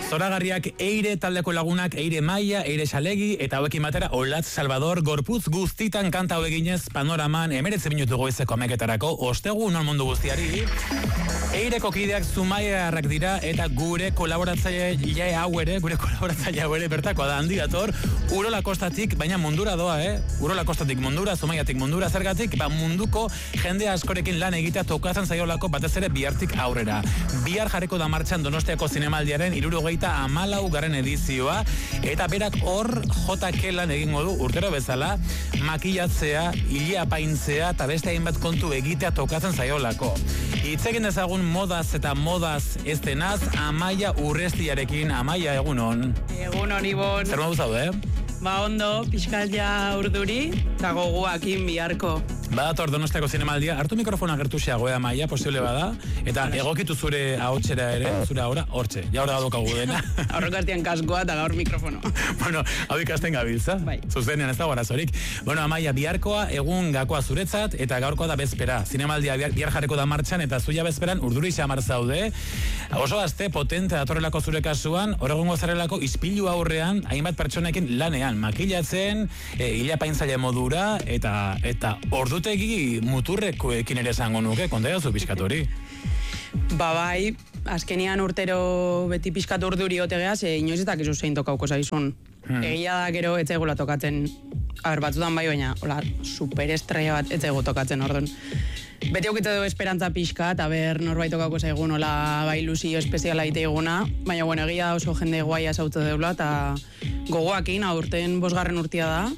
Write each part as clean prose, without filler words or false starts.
Zoragarriak Eire taldeko lagunak, Eire Maia, Eire Xalegi, eta hauekin batera Olatz Salvador gorputz guztitan kanta hau eginez Panoraman 19 minutu goizeko ameketarako ostegun non mundu guztiari. Eireko kideak Zumaiarrak dira eta gure kolaboratzaile hau ere bertakoa da, handi dator Urola Kostatik, baina mundura doa, Urola Kostatik mundura, Zumaiatik mundura, zergatik, munduko jende askorekin lan egitea tokatzen zaiolako batez ere bihartik aurrera. Bihar jarriko da martxan Donostiako Zinemaldiaren 74. edizioa, eta berak hor JK lan egingo du urtero bezala, makillatzea, ile apaintzea eta beste hainbat kontu egitea tokatzen zaiolako. Itzegin dezagun modaz eta modaz ez denaz, Amaia Urrestiarekin. Amaia, egunon. Egunon, Ibon. Zer modu zaude? Ba ondo, pixkat ja urduri, eta goguakin biharko. Badator Donostiako Zinemaldia, hartu mikrofona gertu xeagoa, Amaia, posible bada, eta egokitu zure ahotsera ere, zure ahora, hortxe, ja hor daukagu dena. Aurreko astian kaskoa eta gaur mikrofono. Bueno, hau ikasten gabiltza, bai. Zuzenean ez dago arazorik. Bueno, Amaia, biharkoa egun gakoa zuretzat, eta gaurkoa da bezpera. Zinemaldia bihar jarreko da martxan, eta zuia bezperan urduri xamar zaude. Oso azte potente datorrelako zure kasuan, horregongo zarelako ispilu aurrean, hainbat pertsonekin lanean, makillatzen, ilapaintzaile modura, eta ordutegi muturrekoekin ere esango nuke, konta edazu pixkat hori. Ba bai, azkenian urtero beti pixkat urduri otegea, ze inoiz eta kizu zein tokauko zaizun. Egia da gero etzaigula tokatzen, batzutan bai, baina superestrella bat etzaigula tokatzen, orduan. Beti aukitze du esperantza pixka, eta norbait tokauko zaigun, bai ilusio espeziala eguna, baina bueno, egia oso jende guaia zautze deula, eta gogoakin, aurten 5. urtia da,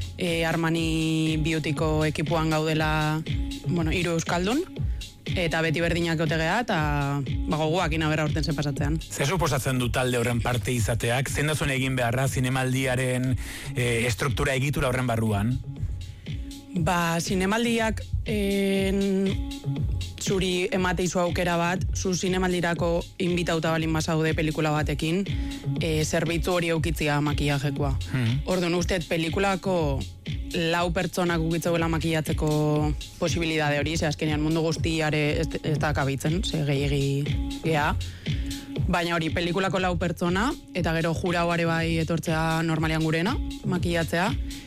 Armani Beautyko ekipuan gaudela, 3 euskaldun, eta beti berdinak otegea, eta gogoakin abera urten zen pasatzean. Zer suposatzen du talde horren parte izateak? Zein da zuen egin beharra Zinemaldiaren estruktura egitura horren barruan? Ba, Zinemaldiak zuri emateizu aukera bat, zu Zinemaldirako inbitauta balin bazaude pelikula batekin, zerbitzu hori eukitzia makillajekoa. Orduan, usteet pelikulako 4 pertsonak ukitzeuela makillatzeko posibilidade hori, ze azkenean mundu guztiare ez da kabitzen, ze gehiagi gea. Baina hori, pelikulako 4 pertsona, eta gero jurauare bai etortzea normalian gurena, makillatzea,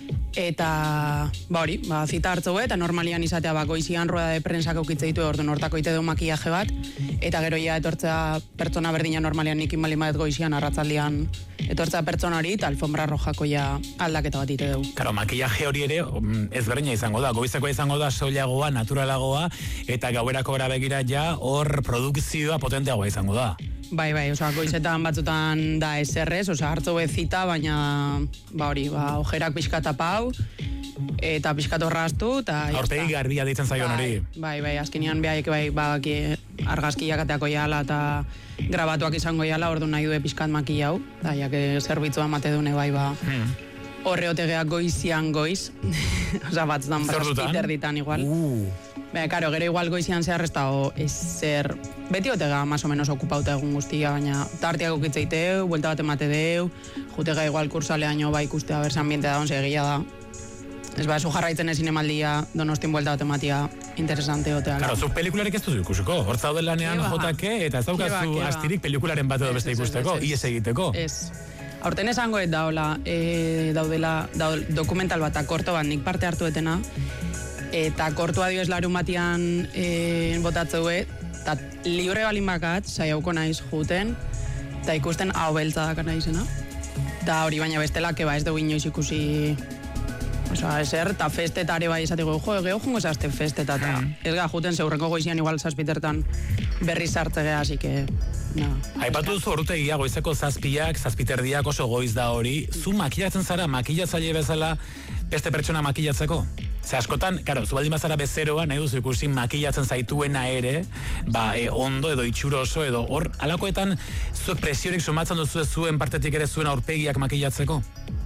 eta zita hartzeu eta normalian izatea goizian rueda de prensak aukitze ditu orduan hortako ite du makillaje bat, eta gero ja etortzea pertsona berdina normalian nikin balin badet goizian arratzaldean etortzea pertsona hori eta alfombra rojako ja aldaketa bat ite dugu. Karo, makillaje hori ere ezberdina izango da, goizekoa izango da soilagoa, naturalagoa, eta gauerako gara begira ja hor produkzioa potenteagoa izango da. Bai, goizetan batzutan da eserrez, hartzo bezita, baina ojerak pixkat apau, eta pixkat horraztu, eta aurtegi garbia ditzen zaion hori. Bai, azkenean behaiek argazkiak ateako jala, eta grabatuak izango jala, ordu nahi du pixkat makillau, eta jake zerbitzua mate dune horre otegeak goizian goiz, batzutan zazpiterditan igual. Karo, gero igual goizian zehar ez dago ezer, beti otega más o menos okupauta egun guztia, baina tartiak okitzeiteu, buelta bat emate deu, jutega igual kursaleaino ikustea berse ambiente da, onse egia da. Ez zu jarraitzen ezin emaldia Donostin buelta bat ematia interesante otea. Karo, zu pelikularik ez duzu ikusiko, hor zaude lanean jotake, eta ez daukazu astirik pelikularen bat edo beste ikusteko, ies egiteko. Ez. Aurten esango ez daudela dokumental bat, korto bat nik parte hartu etena, eta kortua dio ez larun batian botatzeue, eta libre balin bakat, saiauko naiz juten, eta ikusten hau beltza daka naizena. Eta hori baina bestelak ez dugu inoiz ikusi, ezer, eta festetare bai esatiko, geho jungo zazte festeta, eta ez gara juten zeurreko goizian igual zazpitertan berri sartzegea, así que... Aipatu duzu ordutegia goizeko zazpiak, zazpiterdiak oso goiz da hori, zu makillatzen zara, makillatzaile bezala beste pertsona makillatzeko? Ze askotan, karo, zu baldin bazara bezeroa, nahi duzu ikusi makillatzen zaituena ere, ondo edo itxuroso edo hor, alakoetan zuek presiorik sumatzen duzu zuen partetik ere zuen aurpegiak makillatzeko?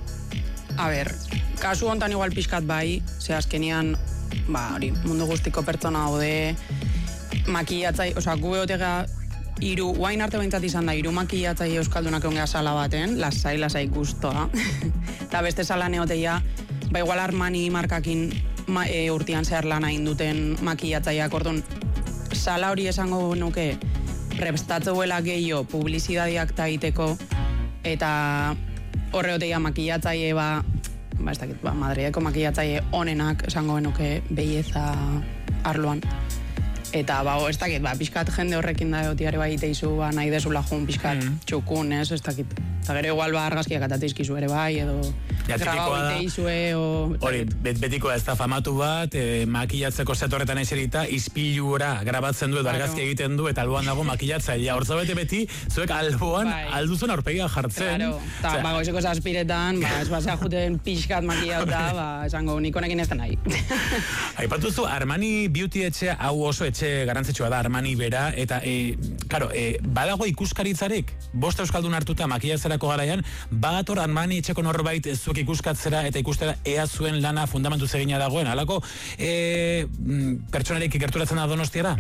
A ber, kasu hontan igual pixkat bai, ze azkenian, mundu guztiko pertsona daude, makillatzai, gu eotega, guain arte behintzat izan da, 3 makillatzai euskaldunak ongea sala baten, lasai guztoa, eta beste sala neoteia, igual Armani markakin urtean zehar lana induten makillatzaiak, orduan, sala hori esango nuke, prestatzeuela gehiago publizidadiak taiteko, eta horreoteia makillatzaile ez dakit, Madrideko makillatzaile onenak esango genuke belleza arloan. Eta, ez dakit, pixkat jende horrekin da egotiare teizu, nahi desula jun pixkat txukun, ez dakit. Eta gero igual argazkiak atateizkizu ere bai, edo grabau iteizue, hori, betikoa ez da famatu bat, makillatzeko setorretan eserita, izpilura grabatzen du edo argazki egiten du, eta alboan dago makillatzailea. Hortza beti, zuek alboan alduzun aurpegia jartzen. Eta goizeko zazpiretan, ez basea juten pixkat makillauta, esango nikonekin ez da nahi. Aipatuzu, Armani Beauty etxea, hau oso etxe garrantzitsua da, Armani bera, eta, badago ikuskaritzarik, 5 euskaldun hartuta makillatzerako garaian, badator Armani etxeko norbait zuek ikuskatzera eta ikustera ea zuen lana fundamentu zegina dagoen, halako pertsonarik ikerturatzen da Donostiara?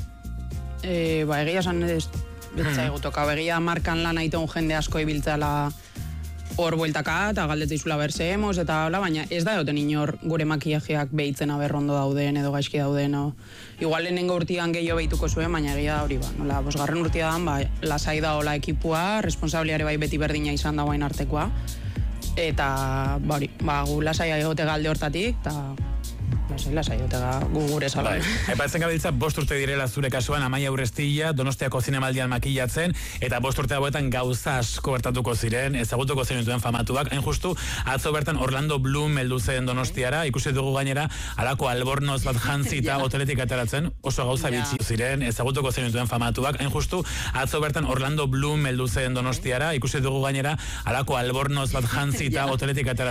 Egia esan ez zaigu toka, egia markan lan aitun jende asko ibiltzala hor bueltaka, eta galdetzizula berzeemos, eta hola, baina ez da duten inor gure makillajeak behitzen aberrondo dauden, edo gaizki dauden, igual lehenengo urtian gehiago behituko zuen, baina egia da hori nola, 5. urtian, lasai da hola ekipua, responsabliare bai beti berdina izan dagoen artekoa, eta, gu lasai egote galde hortatik, eta lasai otega gure salon. Epatzen gabiltza, 5 urte direla zure kasuan, Amaia Urrestilla, Donostiako zinemaldian makillatzen, eta 5 urte hauetan gauza asko bertatuko ziren, ezagutuko zenituen famatuak, hain justu, atzo bertan Orlando Bloom heldu zen Donostiara, ikusi dugu gainera, alako albornoz bat jantzita hoteletik ateratzen, oso gauza bitxi ziren, ezagutuko zenituen famatuak, hain justu, atzo bertan Orlando Bloom heldu zen Donostiara, ikusi dugu gainera, alako albornoz bat jantzita hoteletik ateratzen,